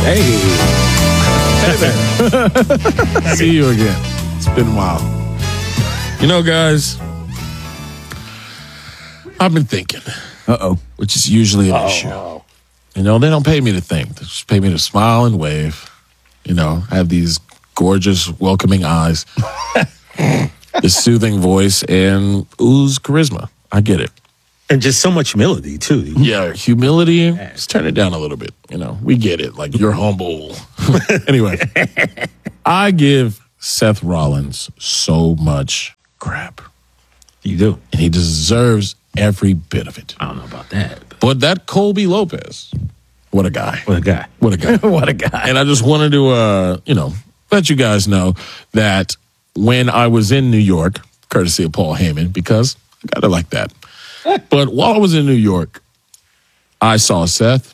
Hey. See you again. It's been a while. You know, guys, I've been thinking. Which is usually an issue. You know, they don't pay me to think. They just pay me to smile and wave. You know, have these gorgeous, welcoming eyes, this soothing voice, and ooze charisma. I get it. And just so much humility, too. Yeah, humility. Just turn it down a little bit. You know, we get it. Like, you're humble. Anyway, I give Seth Rollins so much crap. You do. And he deserves every bit of it. I don't know about that. But that Colby Lopez, what a guy. What a guy. What a guy. What a guy. And I just wanted to, let you guys know that when I was in New York, courtesy of Paul Heyman, because I got it like that. But while I was in New York, I saw Seth,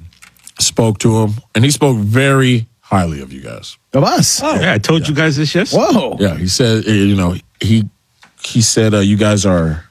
spoke to him, and he spoke very highly of you guys. Of us. Oh. Yeah, I told you guys this yesterday. Whoa. Yeah, he said, he said you guys are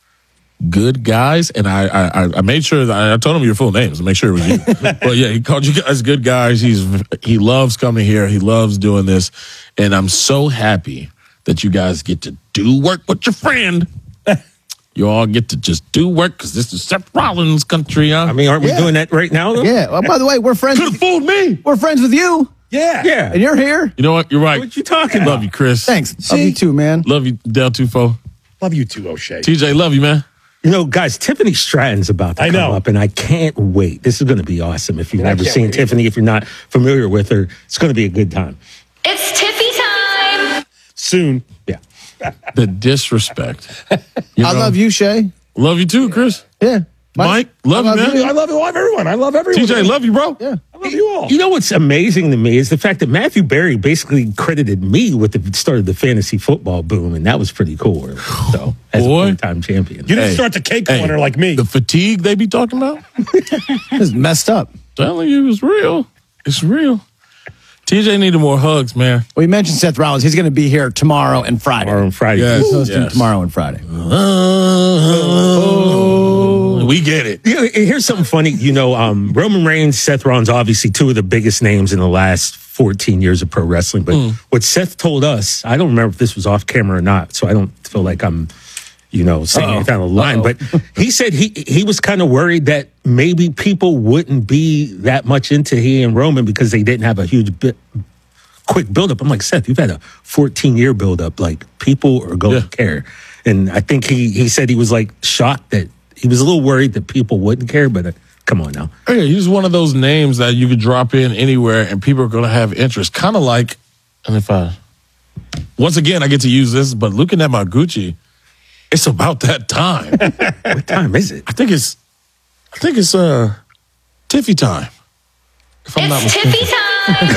good guys, and I made sure that I told him your full names to make sure it was you. But yeah, he called you guys good guys. He loves coming here. He loves doing this, and I'm so happy that you guys get to do work with your friend. You all get to just do work because this is Seth Rollins' country, huh? I mean, aren't we doing that right now, though? Yeah. Well, by the way, we're friends. Could have fooled me. We're friends with you. Yeah. And you're here. You know what? You're right. What you talking about? Love you, Chris. Thanks. Love you too, man. Love you, Del Tufo. Love you too, O'Shea. TJ, love you, man. You know, guys, Tiffany Stratton's about to come up, and I can't wait. This is going to be awesome. If you've never seen Tiffany, if you're not familiar with her, it's going to be a good time. It's Tiffy time. Soon. Yeah. The disrespect. I love you, Shay. Love you too, Chris. Yeah. Mike, love you, man. I love everyone. I love everyone. TJ, love you, bro. Yeah. I love you all. You know what's amazing to me is the fact that Matthew Berry basically credited me with the start of the fantasy football boom, and that was pretty cool. So, as a four-time champion. You didn't start the cake corner like me. The fatigue they be talking about? It's messed up. Telling you, it's real. It's real. TJ needed more hugs, man. Well, you mentioned Seth Rollins. He's going to be here tomorrow and Friday. Yes, Hosting tomorrow and Friday. We get it. Here's something funny. You know, Roman Reigns, Seth Rollins, obviously two of the biggest names in the last 14 years of pro wrestling. But what Seth told us, I don't remember if this was off camera or not, so I don't feel like I'm, saying it down the line. But he said he was kind of worried that maybe people wouldn't be that much into he and Roman because they didn't have a huge quick buildup. I'm like, Seth, you've had a 14-year buildup. Like, people are going to care. And I think he said he was like shocked that he was a little worried that people wouldn't care, but come on now. Yeah, he's one of those names that you could drop in anywhere and people are going to have interest. Kind of like, and if once again, I get to use this, but looking at my Gucci, it's about that time. What time is it? I think it's Tiffy time. If I'm not mistaken. Tiffy time.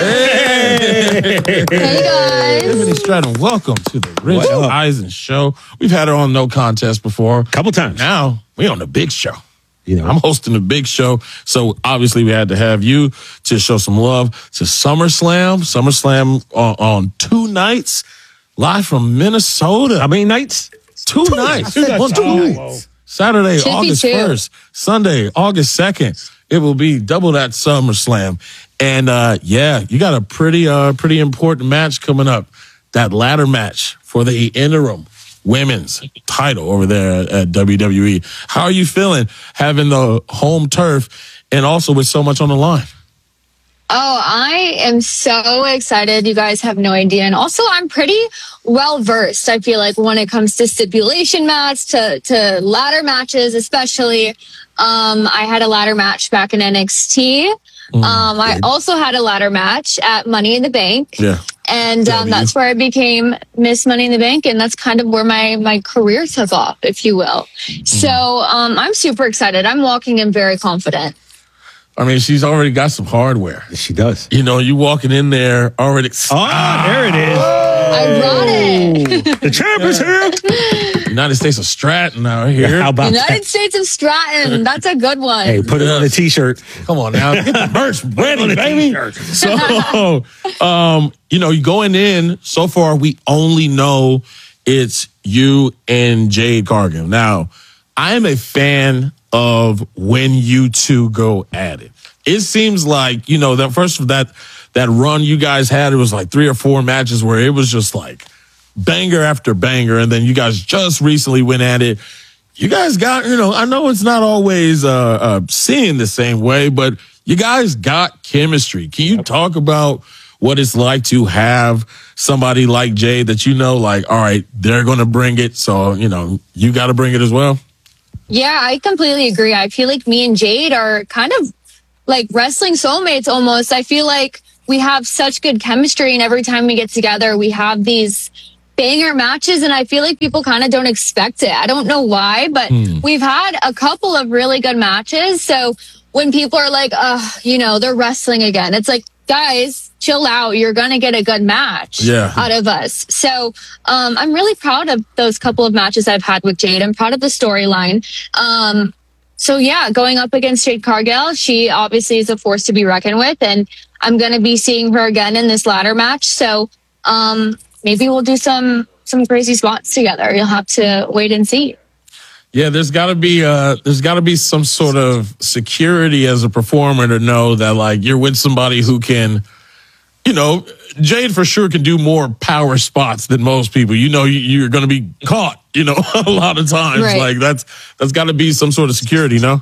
Hey guys. Tiffany Stratton, welcome to the Rich Eisen Show. We've had her on No Contest before. Couple times. Now, we're on the big show. You know, I'm hosting a big show, so obviously we had to have you to show some love to SummerSlam. SummerSlam on 2 nights, live from Minnesota. How many nights? 2 nights. Two nights. Saturday, Should be August 2. 1st. Sunday, August 2nd. It will be double that SummerSlam. And you got a pretty important match coming up. That ladder match for the interim women's title over there at WWE. How are you feeling having the home turf and also with so much on the line? Oh, I am so excited. You guys have no idea. And also, I'm pretty well versed, I feel like, when it comes to stipulation match, to ladder matches, especially. I had a ladder match back in NXT. I also had a ladder match at Money in the Bank. Yeah. And that's where I became Miss Money in the Bank. And that's kind of where my career took off, if you will. So I'm super excited. I'm walking in very confident. I mean, she's already got some hardware. She does. You know, you walking in there already. There it is. I brought it. The champ is here. United States of Stratton out here. How about United that? States of Stratton. That's a good one. Hey, put it on a T-shirt. Come on now. Get the merch ready, baby. So, you going in, so far, we only know it's you and Jade Cargill. Now, I am a fan of when you two go at it. it seems like, that run you guys had, it was like 3 or 4 matches where it was just like banger after banger. And then you guys just recently went at it. You guys got, I know it's not always seen the same way, but you guys got chemistry. Can you talk about what it's like to have somebody like Jade that like, all right, they're going to bring it. So, you got to bring it as well? Yeah, I completely agree. I feel like me and Jade are kind of like wrestling soulmates almost. I feel like we have such good chemistry, and every time we get together, we have these banger matches, and I feel like people kind of don't expect it. I don't know why, but we've had a couple of really good matches. So when people are like, they're wrestling again, it's like, guys, chill out. You're going to get a good match out of us. So I'm really proud of those couple of matches I've had with Jade. I'm proud of the storyline. So yeah, going up against Jade Cargill, she obviously is a force to be reckoned with, and I'm going to be seeing her again in this ladder match. So maybe we'll do some crazy spots together. You'll have to wait and see. Yeah, there's got to be some sort of security as a performer to know that like you're with somebody who can, Jade for sure can do more power spots than most people. You're going to be caught, a lot of times. Right. Like that's got to be some sort of security, no?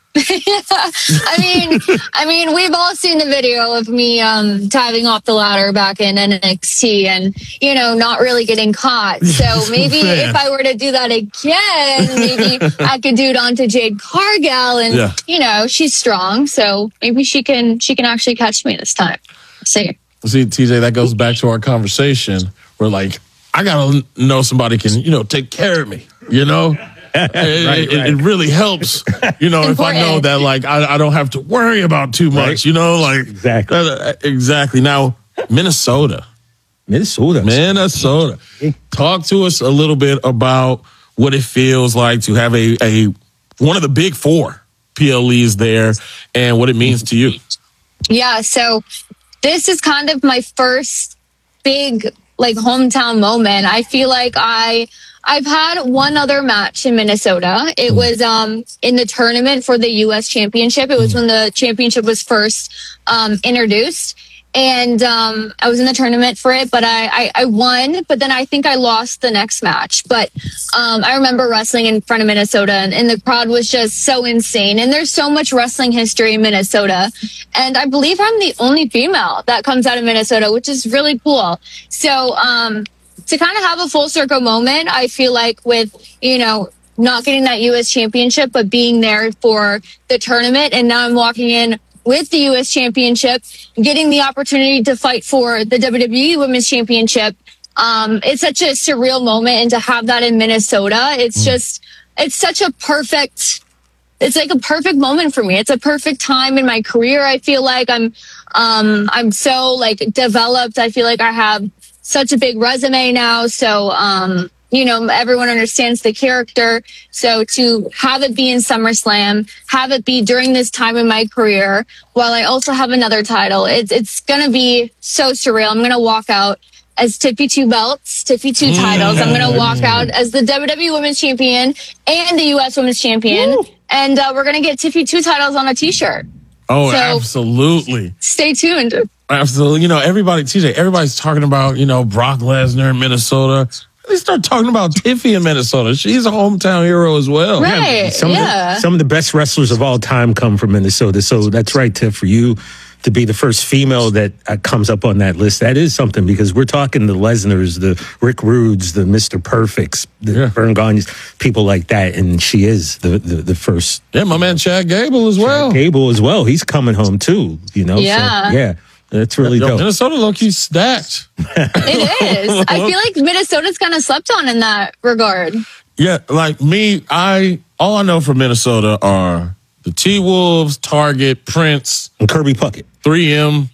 I mean, we've all seen the video of me diving off the ladder back in NXT and, not really getting caught. So maybe if I were to do that again, maybe I could do it onto Jade Cargill, and she's strong, so maybe she can actually catch me this time. See, TJ, that goes back to our conversation where like I gotta know somebody can, take care of me, It really helps, if I know that, like, I don't have to worry about too much, like. Exactly. Exactly. Now, Minnesota. Talk to us a little bit about what it feels like to have a one of the big 4 PLEs there and what it means to you. Yeah, so this is kind of my first big, like, hometown moment. I feel like I've had one other match in Minnesota. It was in the tournament for the U.S. Championship. It was when the championship was first introduced. And I was in the tournament for it, but I won. But then I think I lost the next match. But I remember wrestling in front of Minnesota, and the crowd was just so insane. And there's so much wrestling history in Minnesota. And I believe I'm the only female that comes out of Minnesota, which is really cool. So to kind of have a full circle moment, I feel like with, not getting that U.S. championship, but being there for the tournament. And now I'm walking in with the U.S. championship, getting the opportunity to fight for the WWE Women's Championship. It's such a surreal moment. And to have that in Minnesota, it's such a perfect, it's like a perfect moment for me. It's a perfect time in my career. I feel like I'm so like developed. I feel like I have such a big resume now. So, everyone understands the character. So to have it be in SummerSlam, have it be during this time in my career, while I also have another title, it's going to be so surreal. I'm going to walk out as Tiffy 2 belts, Tiffy 2 titles. I'm going to walk out as the WWE Women's Champion and the U.S. Women's Champion. Woo. And we're going to get Tiffy 2 titles on a t-shirt. Oh, so absolutely. Stay tuned. Absolutely. Everybody's talking about, Brock Lesnar in Minnesota. They start talking about Tiffy in Minnesota. She's a hometown hero as well. Right. Some of the best wrestlers of all time come from Minnesota. So that's right, Tiff, for you to be the first female that comes up on that list. That is something, because we're talking the Lesnars, the Rick Rudes, the Mr. Perfects, the Vern Gagne's, people like that. And she is the first. Yeah, my man Chad Gable as well. He's coming home too, Yeah. So, yeah. That's really dope. Minnesota low-key stacked. It is. I feel like Minnesota's kind of slept on in that regard. Yeah, like me, all I know from Minnesota are the T-Wolves, Target, Prince, and Kirby Puckett, 3M.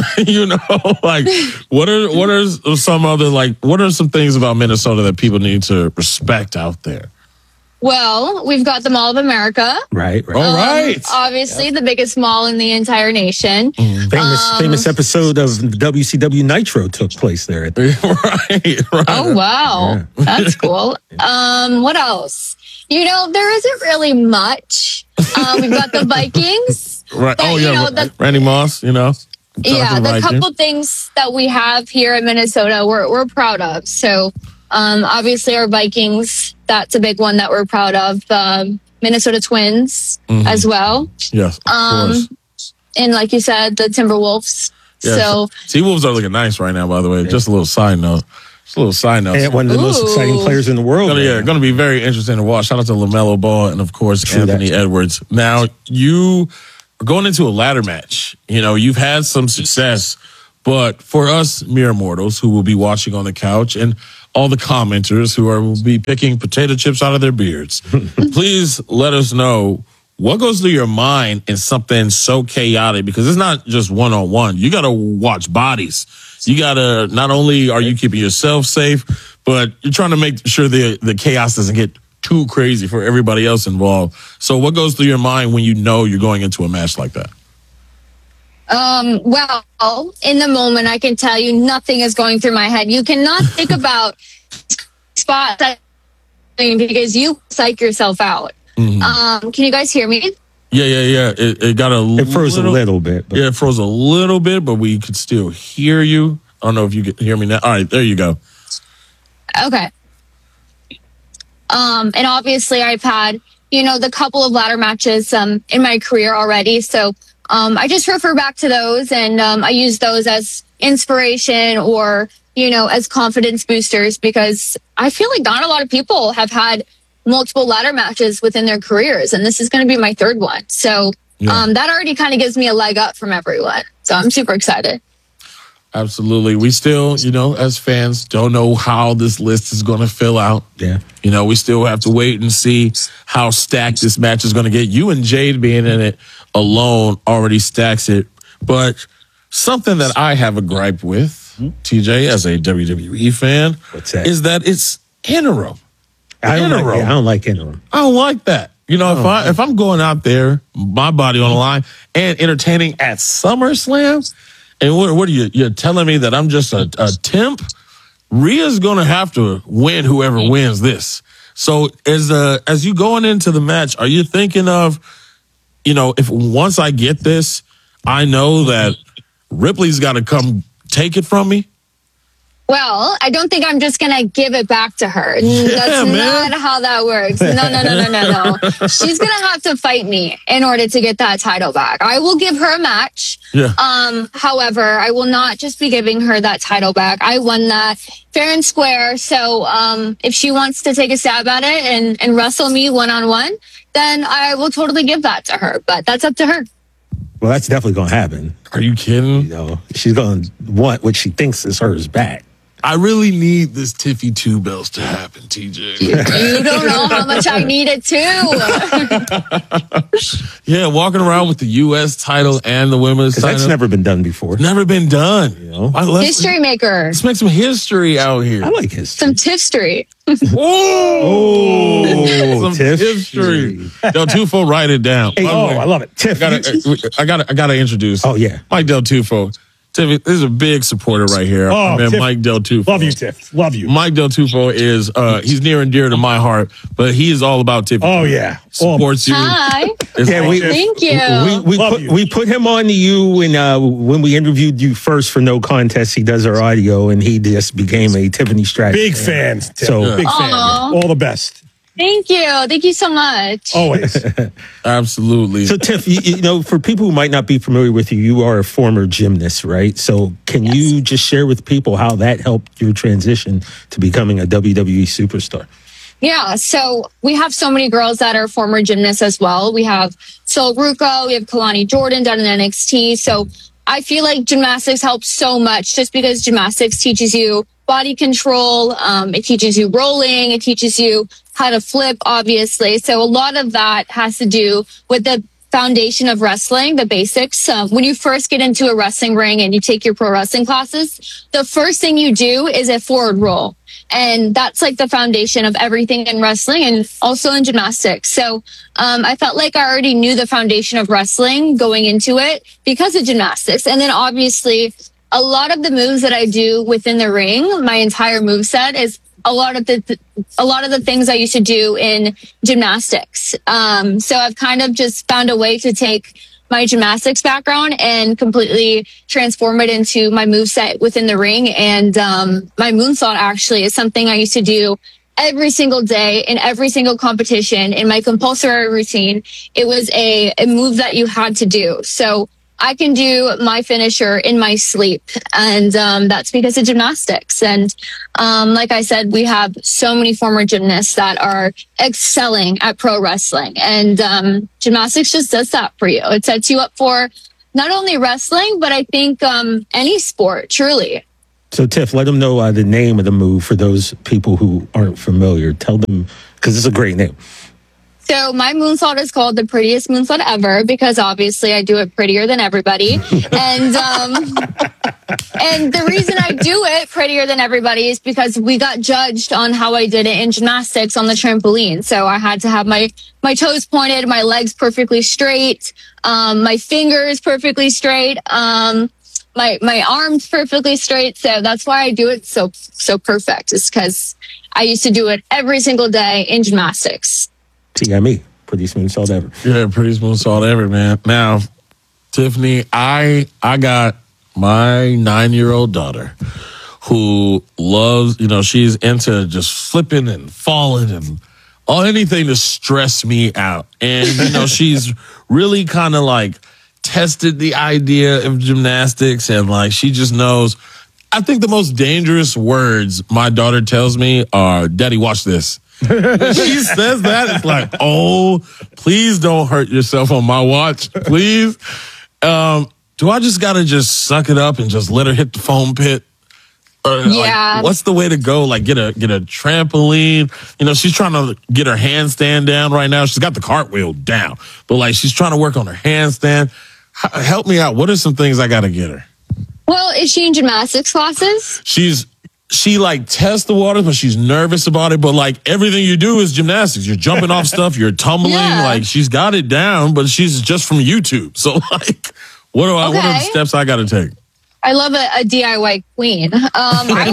What are some things about Minnesota that people need to respect out there? Well, we've got the Mall of America. Right. All right. Obviously, the biggest mall in the entire nation. Famous episode of WCW Nitro took place there. Right. Oh, wow. Yeah. That's cool. What else? There isn't really much. We've got the Vikings. Right. But, Oh, you yeah. know, Randy Moss, you know. Yeah, talking the Viking. couple things that we have here in Minnesota, we're proud of. So, obviously, our Vikings, that's a big one that we're proud of. Minnesota Twins as well. Yes, of course. And like you said, the Timberwolves. Yeah, So, T-Wolves are looking nice right now, by the way. Just a little side note. And one of the most Ooh. exciting players in the world. Yeah, going to be very interesting to watch. Shout out to LaMelo Ball and, of course, True Anthony that. Edwards. Now, you are going into a ladder match. You know, you've had some success, but for us mere mortals who will be watching on the couch and all the commenters who will be picking potato chips out of their beards, please let us know what goes through your mind in something so chaotic, because it's not just one-on-one. You got to watch bodies. You got to, not only are you keeping yourself safe, but you're trying to make sure the chaos doesn't get too crazy for everybody else involved. So what goes through your mind when you know you're going into a match like that? well, in the moment, I can tell you nothing is going through my head. You cannot think about spots because you psych yourself out. Can you guys hear me? Yeah. It got It froze a little bit. But Yeah, it froze a little bit, but we could still hear you. I don't know if you can hear me now. All right, there you go. Okay. And obviously I've had, the couple of ladder matches, in my career already. So, I just refer back to those and, I use those as inspiration or, as confidence boosters, because I feel like not a lot of people have had multiple ladder matches within their careers. And this is going to be my third one. So, that already kind of gives me a leg up from everyone. So I'm super excited. Absolutely. We still, as fans, don't know how this list is going to fill out. yeah. We still have to wait and see how stacked this match is going to get. You and Jade being in it alone already stacks it. But something that I have a gripe with, TJ, as a WWE fan, What's that? is that it's interim. I don't like interim. I don't like that. If I'm going out there, my body on the line, and entertaining at SummerSlam, and what are you? You're telling me that I'm just a temp? Rhea's going to have to win whoever wins this. So as you going into the match, are you thinking of, if once I get this, I know that Ripley's got to come take it from me? Well, I don't think I'm just going to give it back to her. That's man. not how that works. No. She's going to have to fight me in order to get that title back. I will give her a match. Yeah. However, I will not just be giving her that title back. I won that fair and square. So, if she wants to take a stab at it and wrestle me one-on-one, then I will totally give that to her. But that's up to her. Well, that's definitely going to happen. Are you kidding? She's going to want what she thinks is hers back. I really need this Tiffy 2 belts to happen, TJ. You don't know how much I need it too. Yeah, walking around with the U.S. title and the women's Because title. that's never been done before. Never been done. History maker. Let's make some history out here. I like his. Some tiffstory. Oh, some Tiff history. Del Tufo, write it down. Hey, By the way, I love it. Tiff. I gotta introduce. Oh, yeah. Mike Del Tufo. Tiff, this is a big supporter right here. Oh, Man, Tiff. Mike Del Tufo. Love you, Tiff. Love you. Mike Del Tufo is he's near and dear to my heart, but he is all about Tiffy. Oh, yeah. Supports you. Hi. It's Yeah, we- Thank you. Love you. We put him on to you when we interviewed you first for No Contest. He does our audio, and he just became a Tiffany Stratton. Big fans, Tiff. So- Big fan. Aw. All the best. Thank you. Thank you so much. Always. Absolutely. So, Tiff, for people who might not be familiar with you, you are a former gymnast, right? So, can you just share with people how that helped your transition to becoming a WWE superstar? Yeah, so we have so many girls that are former gymnasts as well. We have Sol Ruco, we have Kalani Jordan down in NXT. So I feel like gymnastics helps so much just because gymnastics teaches you body control. It teaches you rolling. It teaches you how to flip, obviously. So a lot of that has to do with the foundation of wrestling, the basics. When you first get into a wrestling ring and you take your pro wrestling classes, the first thing you do is a forward roll. And that's like the foundation of everything in wrestling and also in gymnastics. So I felt like I already knew the foundation of wrestling going into it because of gymnastics. And then obviously a lot of the moves that I do within the ring, my entire moveset is a lot of the things I used to do in gymnastics. So I've kind of just found a way to take my gymnastics background and completely transform it into my moveset within the ring. And my moonsault actually is something I used to do every single day in every single competition in my compulsory routine. It was a move that you had to do. So I can do my finisher in my sleep. And that's because of gymnastics. And like I said, we have so many former gymnasts that are excelling at pro wrestling. And gymnastics just does that for you. It sets you up for not only wrestling, but I think any sport, truly. So, Tiff, let them know the name of the move for those people who aren't familiar. Tell them, because it's a great name. So my moonsault is called the prettiest moonsault ever because obviously I do it prettier than everybody. And and the reason I do it prettier than everybody is because we got judged on how I did it in gymnastics on the trampoline. So I had to have my toes pointed, my legs perfectly straight, my fingers perfectly straight, my arms perfectly straight. So that's why I do it so perfect. Is because I used to do it every single day in gymnastics. TME, prettiest moonsault ever. Yeah, prettiest moonsault ever, man. Now, Tiffany, I got my 9-year-old daughter who loves, she's into just flipping and falling and anything to stress me out. And, she's really kind of like tested the idea of gymnastics and like she just knows. I think the most dangerous words my daughter tells me are, "Daddy, watch this." When she says that, it's like, oh, please don't hurt yourself on my watch, please. Do I just gotta just suck it up and just let her hit the foam pit? Yeah. What's the way to go? Like get a trampoline. She's trying to get her handstand down right now. She's got the cartwheel down, but like she's trying to work on her handstand. Help me out. What are some things I gotta get her? Well, is she in gymnastics classes? She like tests the water, but she's nervous about it. But like everything you do is gymnastics. You're jumping off stuff. You're tumbling. Yeah. Like she's got it down, but she's just from YouTube. So like, what are the steps I got to take? I love a DIY queen. I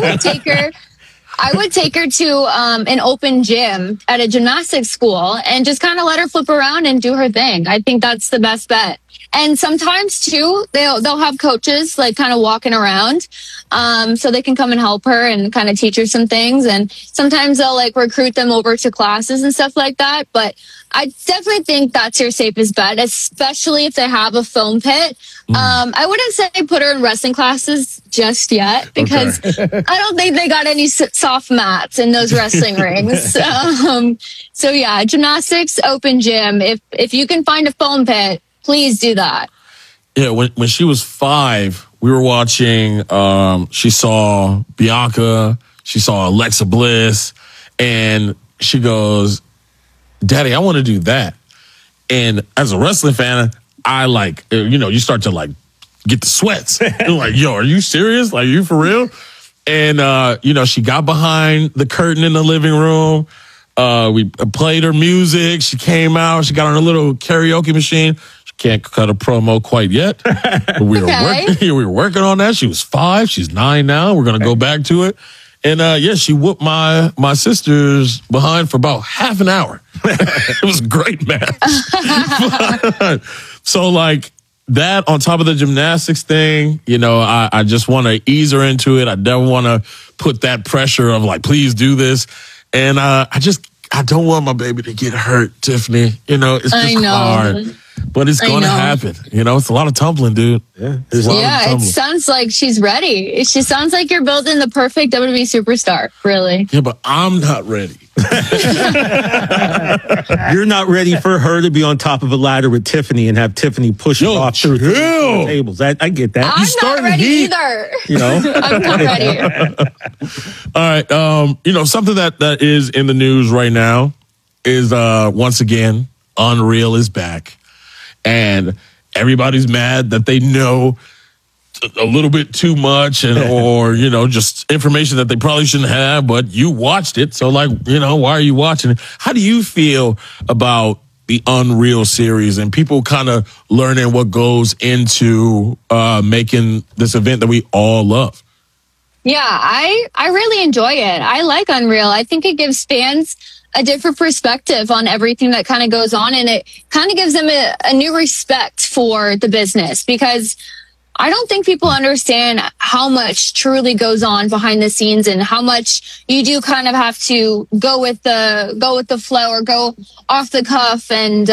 would take her to an open gym at a gymnastics school and just kind of let her flip around and do her thing. I think that's the best bet. And sometimes too, they'll have coaches like kind of walking around, so they can come and help her and kind of teach her some things. And sometimes they'll like recruit them over to classes and stuff like that. But I definitely think that's your safest bet, especially if they have a foam pit. I wouldn't say put her in wrestling classes just yet because I don't think they got any soft mats in those wrestling rings. So yeah, gymnastics, open gym. If you can find a foam pit, please do that. Yeah, when she was 5, we were watching, she saw Bianca, she saw Alexa Bliss, and she goes, "Daddy, I want to do that." And as a wrestling fan, I like, you start to like get the sweats. You're like, yo, are you serious? Like, you for real? And, she got behind the curtain in the living room. We played her music. She came out. She got on her little karaoke machine. She can't cut a promo quite yet. But we were working on that. She was 5. She's 9 now. We're going to go back to it. And she whooped my sister's behind for about half an hour. It was a great match. So like that on top of the gymnastics thing, I just want to ease her into it. I don't want to put that pressure of like, please do this. And I don't want my baby to get hurt, Tiffany. It's just hard. But it's going to happen. It's a lot of tumbling, dude. Yeah. It sounds like she's ready. She sounds like you're building the perfect WWE superstar, really. Yeah, but I'm not ready. You're not ready for her to be on top of a ladder with Tiffany and have Tiffany push her off through the tables. I get that. I'm not ready either. I'm not ready. All right. Something that is in the news right now is once again, Unreal is back. And everybody's mad that they know a little bit too much or just information that they probably shouldn't have, but you watched it. So like, why are you watching it? How do you feel about the Unreal series and people kind of learning what goes into making this event that we all love? Yeah, I really enjoy it. I like Unreal. I think it gives fans a different perspective on everything that kind of goes on. And it kind of gives them a new respect for the business, because I don't think people understand how much truly goes on behind the scenes and how much you do kind of have to go with the flow or go off the cuff and,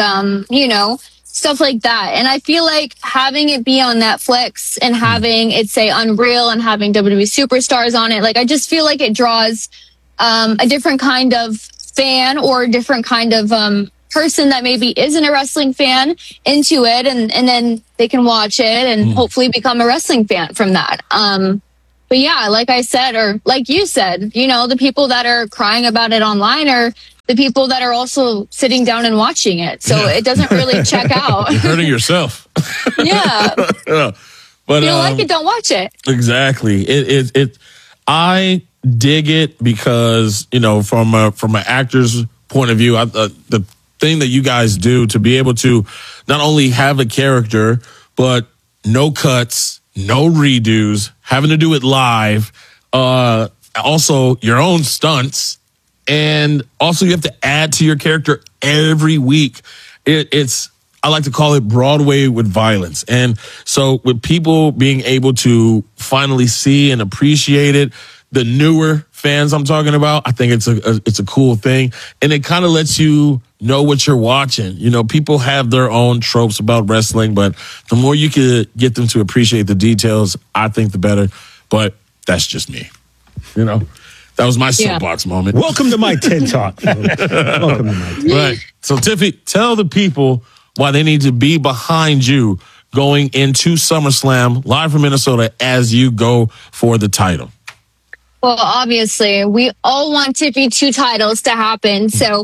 stuff like that. And I feel like having it be on Netflix and having it say Unreal and having WWE superstars on it, like, I just feel like it draws a different kind of fan or a different kind of person that maybe isn't a wrestling fan into it, and then they can watch it and hopefully become a wrestling fan from that. But yeah, like I said, or like you said, the people that are crying about it online are the people that are also sitting down and watching it. So it doesn't really check out. You're hurting yourself. Yeah. But you don't like it, don't watch it. Exactly. I dig it because, from an actor's point of view, the thing that you guys do to be able to not only have a character, but no cuts, no redos, having to do it live, also your own stunts, and also you have to add to your character every week. I like to call it Broadway with violence. And so with people being able to finally see and appreciate it, the newer fans I'm talking about, I think it's a cool thing. And it kind of lets you know what you're watching. People have their own tropes about wrestling, but the more you could get them to appreciate the details, I think the better. But that's just me. That was my soapbox moment. Welcome to my TED Talk. Welcome to my TED Talk. Right. So, Tiffy, tell the people why they need to be behind you going into SummerSlam live from Minnesota as you go for the title. Well, obviously, we all want Tiffy 2 titles to happen. So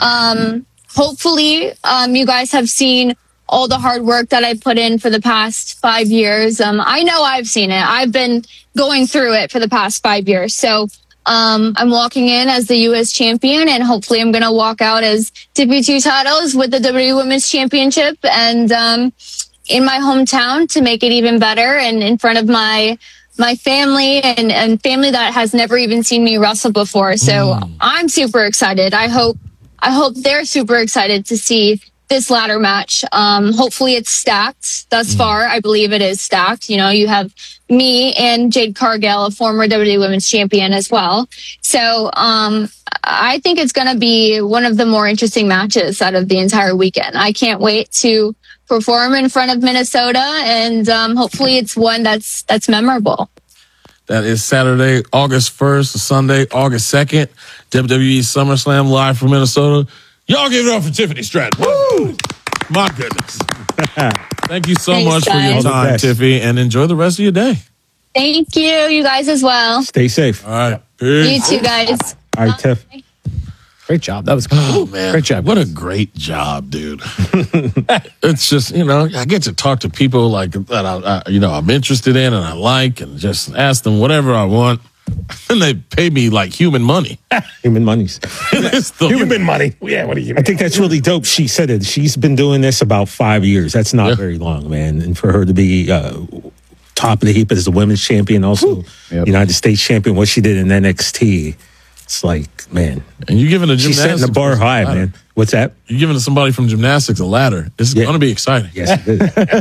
hopefully you guys have seen all the hard work that I put in for the past 5 years. I know I've seen it. I've been going through it for the past 5 years. So I'm walking in as the U.S. champion, and hopefully I'm going to walk out as Tiffy 2 titles with the WWE Women's Championship and in my hometown to make it even better and in front of my family and family that has never even seen me wrestle before. So I'm super excited. I hope they're super excited to see this ladder match. Hopefully it's stacked thus far. I believe it is stacked. You have me and Jade Cargill, a former WWE Women's Champion as well. So I think it's going to be one of the more interesting matches out of the entire weekend. I can't wait to perform in front of Minnesota, and hopefully it's one that's memorable. That is Saturday, August 1st, to Sunday, August 2nd, WWE SummerSlam live from Minnesota. Y'all give it up for Tiffany Stratton. Woo! My goodness. Thank you so Thanks, much for your guys. time, Tiffy, and enjoy the rest of your day. Thank you. You guys as well. Stay safe. All right. Peace. You too, guys. All right, Tiff. Great job. That was cool. Oh, man. Great job. What a great job, dude. It's just, I get to talk to people like that I'm interested in and I like, and just ask them whatever I want. And they pay me like human money. Human monies. Human money. Yeah, what do you mean? I think that's really dope. She said it. She's been doing this about 5 years. That's not very long, man. And for her to be top of the heap as the women's champion, also United States champion, what she did in NXT, it's like, man. And you're giving a She's gymnastics setting the bar high, man. What's that? You're giving somebody from gymnastics a ladder. It's going to be exciting. Yes, it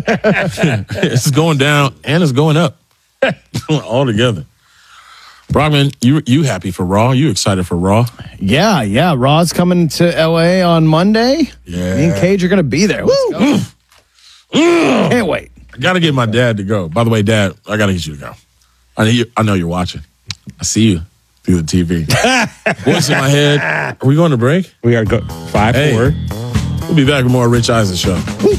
is. It's going down and it's going up all together. Brockman, you happy for Raw? You excited for Raw? Yeah. Raw's coming to LA on Monday. Yeah. Me and Cage are going to be there. Let's go. Can't wait. I got to get my dad to go. By the way, Dad, I got to get you to go. I know you're watching. I see you through the TV. Voice in my head. Are we going to break? We are 5-4. We'll be back with more Rich Eisen Show.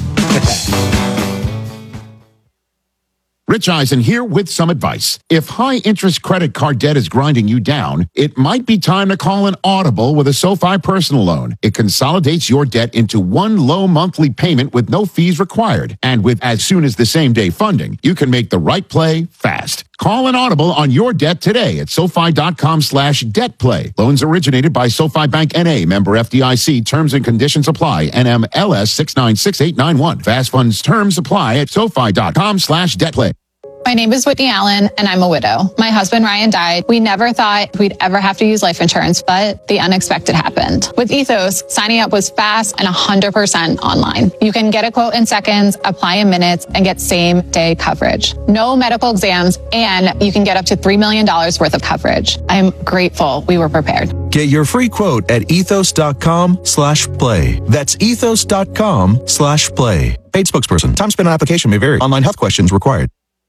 Rich Eisen here with some advice. If high-interest credit card debt is grinding you down, it might be time to call an Audible with a SoFi personal loan. It consolidates your debt into one low monthly payment with no fees required. And with as soon as the same-day funding, you can make the right play fast. Call an Audible on your debt today at SoFi.com/debtplay. Loans originated by SoFi Bank N.A., member FDIC. Terms and conditions apply. NMLS 696891. Fast funds terms apply at SoFi.com/debtplay. My name is Whitney Allen, and I'm a widow. My husband, Ryan, died. We never thought we'd ever have to use life insurance, but the unexpected happened. With Ethos, signing up was fast and 100% online. You can get a quote in seconds, apply in minutes, and get same-day coverage. No medical exams, and you can get up to $3 million worth of coverage. I'm grateful we were prepared. Get your free quote at ethos.com/play. That's ethos.com/play. Paid spokesperson. Time spent on application may vary. Online health questions required.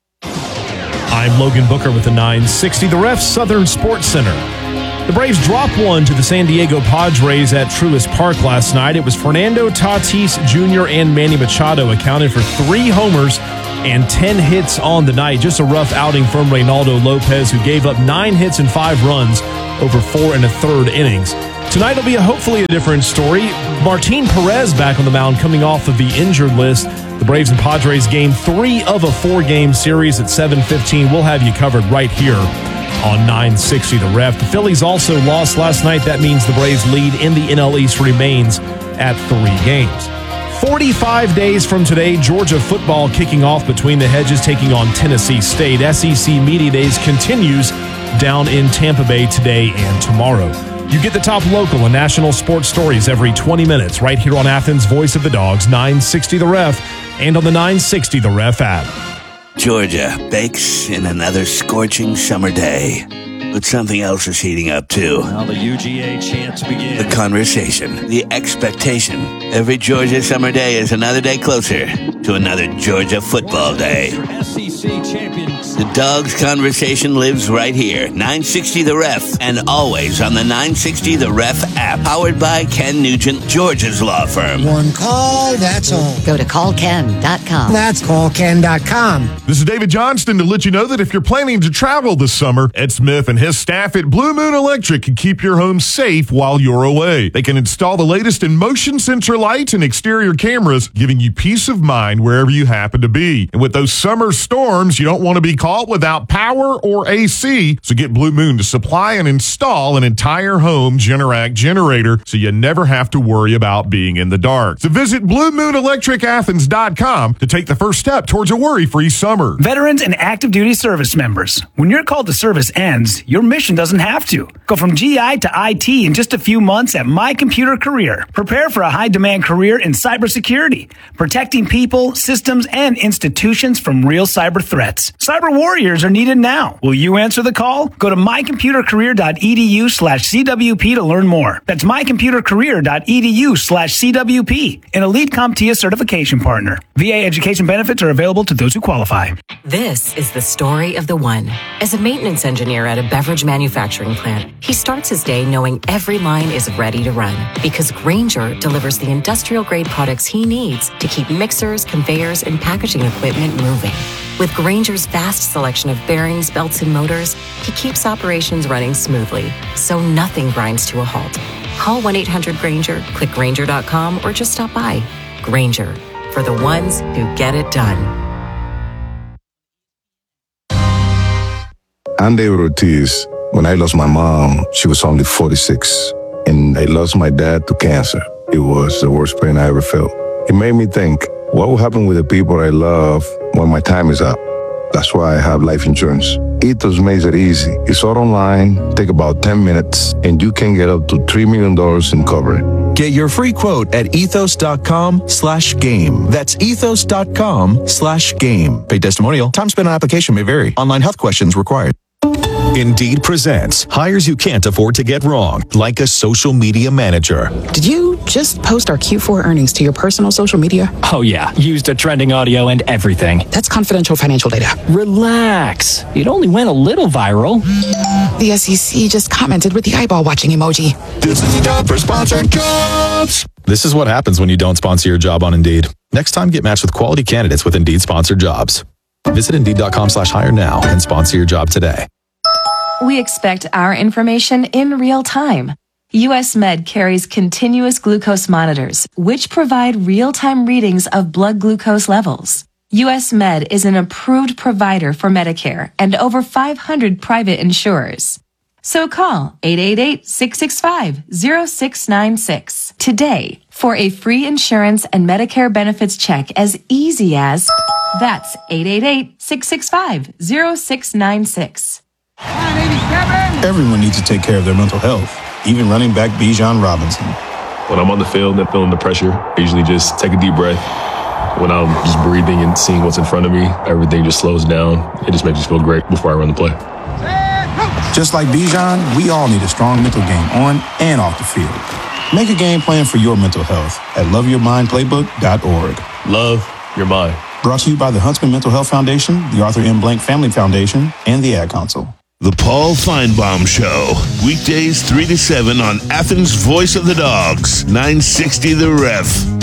I'm Logan Booker with the 960 The Ref Southern Sports Center. The Braves dropped one to the San Diego Padres at Truist Park last night. It was Fernando Tatis Jr. and Manny Machado accounted for 3 homers and 10 hits on the night. Just a rough outing from Reynaldo Lopez, who gave up 9 hits and 5 runs over 4 1/3 innings. Tonight will be hopefully a different story. Martin Perez back on the mound coming off of the injured list. The Braves and Padres game 3 of a 4-game series at 7:15. We'll have you covered right here on 960 The Ref. The Phillies also lost last night. That means the Braves lead in the NL East remains at 3 games. 45 days from today, Georgia football kicking off between the hedges, taking on Tennessee State. SEC Media Days continues down in Tampa Bay today and tomorrow. You get the top local and national sports stories every 20 minutes right here on Athens' Voice of the Dogs, 960 The Ref, and on the 960 The Ref app. Georgia bakes in another scorching summer day. But something else is heating up, too. Now the UGA chants begin. The conversation, the expectation. Every Georgia summer day is another day closer to another Georgia football day. SEC champions. The Dogs conversation lives right here. 960 The Ref, and always on the 960 The Ref app. Powered by Ken Nugent, Georgia's law firm. One call, that's all. Go to callken.com. That's callken.com. This is David Johnston to let you know that if you're planning to travel this summer, Ed Smith and his staff at Blue Moon Electric can keep your home safe while you're away. They can install the latest in motion sensor lights and exterior cameras, giving you peace of mind wherever you happen to be. And with those summer storms, you don't want to be caught without power or AC. So get Blue Moon to supply and install an entire home Generac generator so you never have to worry about being in the dark. So visit BlueMoonElectricAthens.com to take the first step towards a worry-free summer. Veterans and active duty service members, when your call to service ends, your mission doesn't have to. Go from GI to IT in just a few months at My Computer Career. Prepare for a high-demand career in cybersecurity, protecting people, systems, and institutions from real cyber threats. Cyber warriors are needed now. Will you answer the call? Go to mycomputercareer.edu/CWP to learn more. That's mycomputercareer.edu/CWP, an elite CompTIA certification partner. VA education benefits are available to those who qualify. This is the story of the one. As a maintenance engineer at a beverage manufacturing plant, he starts his day knowing every line is ready to run because Grainger delivers the industrial-grade products he needs to keep mixers, conveyors, and packaging equipment moving. With Grainger's vast selection of bearings, belts, and motors, he keeps operations running smoothly, so nothing grinds to a halt. Call 1-800-GRAINGER, click Grainger.com, or just stop by. Grainger, for the ones who get it done. I'm David Ortiz. When I lost my mom, she was only 46, and I lost my dad to cancer. It was the worst pain I ever felt. It made me think, what will happen with the people I love when my time is up? That's why I have life insurance. Ethos makes it easy. It's all online, take about 10 minutes, and you can get up to $3 million in coverage. Get your free quote at ethos.com/game. That's ethos.com/game. Paid testimonial. Time spent on application may vary. Online health questions required. Indeed presents hires you can't afford to get wrong, like a social media manager. Did you just post our Q4 earnings to your personal social media? Oh yeah, used a trending audio and everything. That's confidential financial data. Relax. It only went a little viral. The SEC just commented with the eyeball watching emoji. This is time for sponsored jobs. This is what happens when you don't sponsor your job on Indeed. Next time, get matched with quality candidates with Indeed sponsored jobs. Visit Indeed.com/hire now and sponsor your job today. We expect our information in real time. US Med carries continuous glucose monitors, which provide real-time readings of blood glucose levels. US Med is an approved provider for Medicare and over 500 private insurers. So call 888-665-0696 today for a free insurance and Medicare benefits check as easy as That's 888-665-0696. Everyone needs to take care of their mental health, even running back Bijan Robinson. When I'm on the field and feeling the pressure, I usually just take a deep breath. When I'm just breathing and seeing what's in front of me, everything just slows down. It just makes me feel great before I run the play. Just like Bijan, we all need a strong mental game on and off the field. Make a game plan for your mental health at loveyourmindplaybook.org. Love your mind. Brought to you by the Huntsman Mental Health Foundation, the Arthur M. Blank Family Foundation, and the Ad Council. The Paul Feinbaum Show. Weekdays 3 to 7 on Athens' Voice of the Dogs. 960 The Ref.